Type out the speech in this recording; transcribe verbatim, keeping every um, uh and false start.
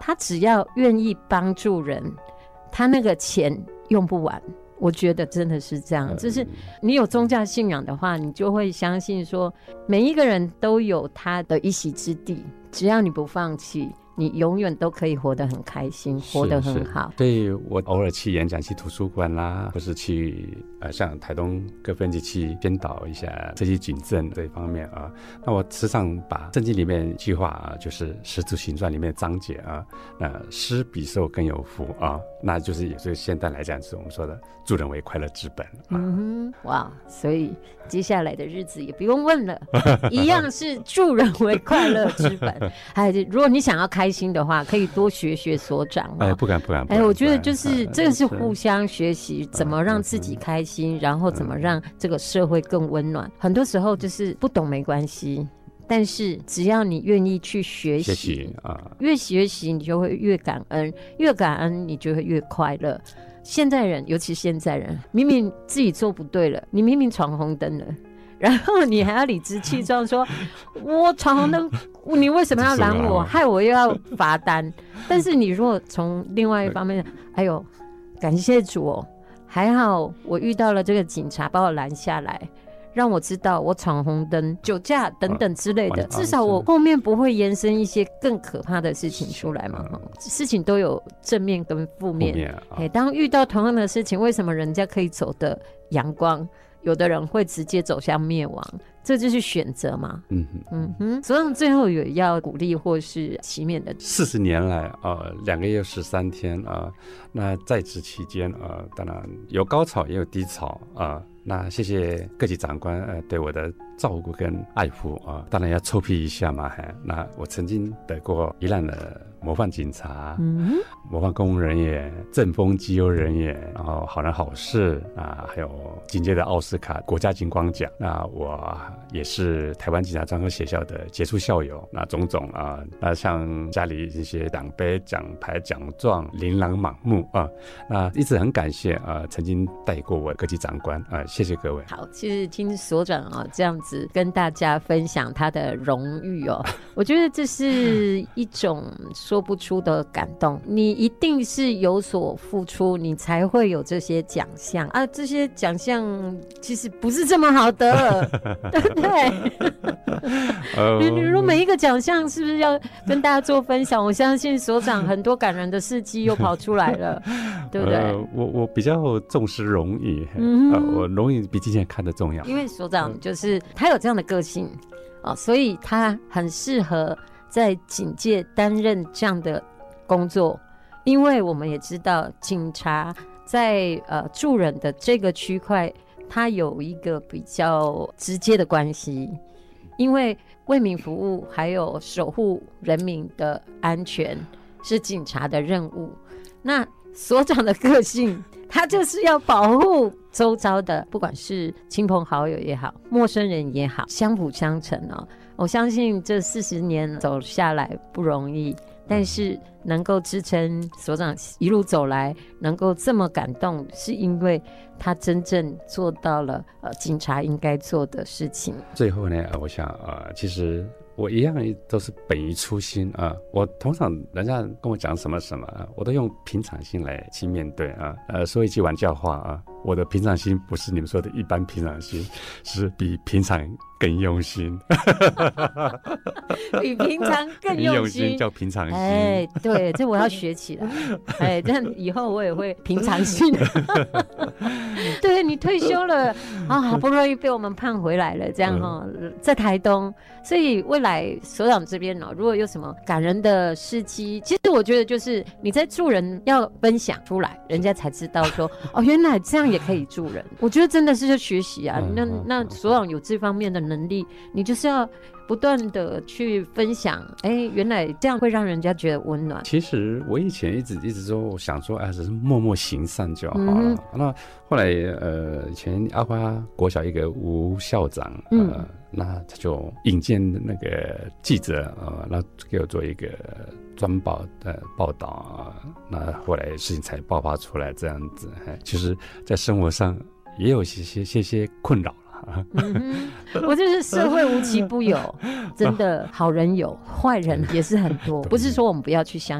他只要愿意帮助人，他那个钱用不完。我觉得真的是这样，就是你有宗教信仰的话，你就会相信说每一个人都有他的一席之地，只要你不放弃，你永远都可以活得很开心，活得很好。 所以我偶尔去演讲，去图书馆啦，或是去呃像台东各分局去宣导一下这些警政这一方面啊。那我时常把圣经里面一句话啊，就是使徒行传里面的章节啊，那施比受更有福啊，那就是也是现代来讲是我们说的助人为快乐之本啊。 嗯哼，哇，所以接下来的日子也不用问了，一样是助人为快乐之本。哎，如果你想要开心的话，可以多学学所长、哦。 哎，不敢不敢。 哎，我觉得就是这个是互相学习，怎么让自己开心，然后怎么让这个社会更温暖。很多时候就是不懂没关系。但是只要你愿意去学习，学习啊，越学习你就会越感恩，越感恩你就会越快乐。现在人，尤其现在人，明明自己做不对了，你明明闯红灯了，然后你还要理直气壮说我闯红灯，你为什么要拦我，害我又要罚单。但是你如果从另外一方面，哎呦感谢主哦，还好我遇到了这个警察把我拦下来，让我知道我闯红灯、酒驾等等之类的，至少我后面不会延伸一些更可怕的事情出来嘛。事情都有正面跟负面，负面啊，当遇到同样的事情，为什么人家可以走的阳光，有的人会直接走向灭亡？这就是选择嘛。嗯哼，嗯哼。所以最后有要鼓励或是祈勉的。 四十年来，呃，两个月十三天啊、呃，那在职期间，呃，当然有高潮也有低潮啊。呃那谢谢各级长官呃对我的照顾跟爱护啊、呃，当然要臭屁一下嘛。那我曾经得过宜兰的模范警察、嗯、模范公务人员、正风绩优人员，然后好人好事啊，还有紧接着奥斯卡国家金光奖。那我也是台湾警察专科学校的杰出校友，那种种啊，那像家里一些奖杯、奖牌、奖状琳琅满目啊。那一直很感谢啊，曾经带过我各级长官啊。谢谢各位。 好，其实听所长啊、哦、这样子跟大家分享他的荣誉哦，我觉得这是一种说不出的感动。你一定是有所付出，你才会有这些奖项啊。这些奖项其实不是这么好得，对不对？你如果每一个奖项是不是要跟大家做分享？我相信所长很多感人的事迹又跑出来了，对不对？呃、 我我比较重视荣誉，嗯、呃，我荣誉比金钱看得重要。 因为所长就是他有这样的个性、哦、所以他很适合在警界担任这样的工作。因为我们也知道警察在呃助人的这个区块，他有一个比较直接的关系，因为为民服务还有守护人民的安全是警察的任务。那所长的个性，他就是要保护周遭的，不管是亲朋好友也好，陌生人也好，相辅相成哦。我相信这四十年走下来不容易，但是能够支撑所长一路走来能够这么感动，是因为他真正做到了呃警察应该做的事情。 最后呢，我想呃，其实我一样都是本于初心啊。我通常人家跟我讲什么什么，我都用平常心来去面对啊。呃，说一句玩笑话啊，我的平常心不是你们说的一般平常心，是比平常更用心。 比平常更用心， 用心叫平常心。 哎，对，这我要学起来。哎，这样以后我也会平常心。对，你退休了啊，好不容易被我们盼回来了，这样哈、哦，在台东，所以未来所长这边哦，如果有什么感人的事迹，其实我觉得就是你在助人要分享出来，人家才知道说哦，原来这样也可以助人。我觉得真的是学习啊，那那所长有这方面的能力，你就是要不断的去分享，哎，原来这样会让人家觉得温暖。 其实我以前一直一直说，我想说，哎，只是默默行善就好了。嗯、那后来，呃，以前阿花国小一个吴校长，呃，嗯、那他就引荐那个记者，呃，那给我做一个专报的报道啊。那后来事情才爆发出来，这样子。其实，在生活上也有些些些些困扰。 嗯、我就是社会无奇不有，真的好人有，坏人也是很多，不是说我们不要去相信。